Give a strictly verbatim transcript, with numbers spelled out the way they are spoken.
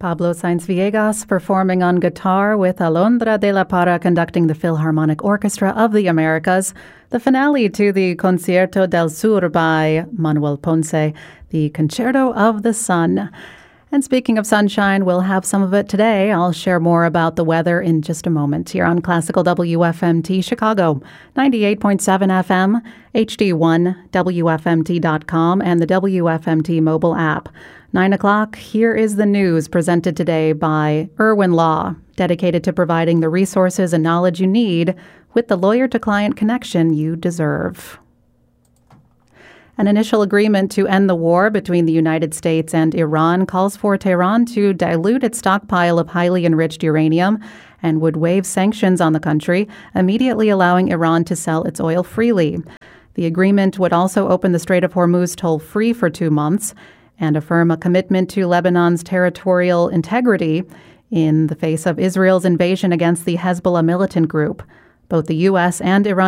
Pablo Sainz Villegas performing on guitar with Alondra de la Parra conducting the Philharmonic Orchestra of the Americas, the finale to the Concierto del Sur by Manuel Ponce, the Concerto of the Sun. And speaking of sunshine, we'll have some of it today. I'll share more about the weather in just a moment here on Classical W F M T Chicago, ninety-eight point seven F M, H D one, W F M T dot com, and the W F M T mobile app. Nine o'clock, here is the news presented today by Irwin Law, dedicated to providing the resources and knowledge you need with the lawyer-to-client connection you deserve. An initial agreement to end the war between the United States and Iran calls for Tehran to dilute its stockpile of highly enriched uranium and would waive sanctions on the country, immediately allowing Iran to sell its oil freely. The agreement would also open the Strait of Hormuz toll-free for two months and affirm a commitment to Lebanon's territorial integrity in the face of Israel's invasion against the Hezbollah militant group. Both the U S and Iran